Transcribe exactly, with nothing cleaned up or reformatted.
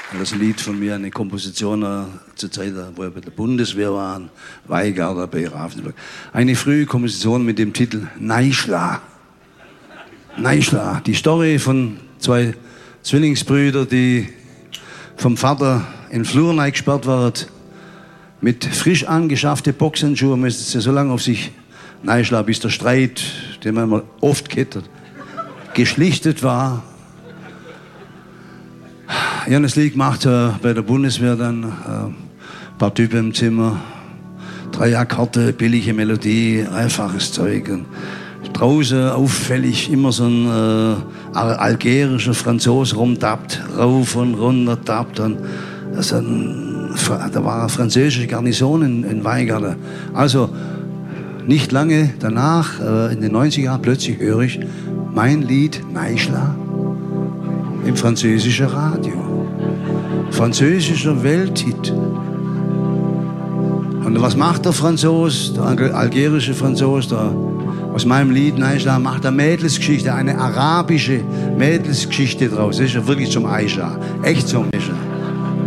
Das Lied von mir, eine Komposition äh, zur Zeit, wo wir bei der Bundeswehr waren, Weigarder bei Ravensburg. Eine frühe Komposition mit dem Titel Neischla. Neischla. Die Story von zwei Zwillingsbrüdern, die vom Vater in den Flur gesperrt waren, mit frisch angeschafften Boxhandschuhen müssen sie so lange auf sich neischlagen, bis der Streit, den man oft kennt, geschlichtet war. Ich habe das Lied gemacht äh, bei der Bundeswehr dann, äh, ein paar Typen im Zimmer, drei Akkorde, billige Melodie, einfaches Zeug. Und draußen auffällig immer so ein äh, algerischer Franzose rumtappt, rauf und runter tappt. Und das ein, da war eine französische Garnison in, in Weigarden. Also nicht lange danach, äh, in den neunziger Jahren, plötzlich höre ich mein Lied Neischla im französischen Radio. Französischer Welthit. Und was macht der Franzose, der algerische Franzose, der aus meinem Lied Neischla, macht eine Mädelsgeschichte, eine arabische Mädelsgeschichte draus. Das ist ja wirklich zum Aisha. Echt zum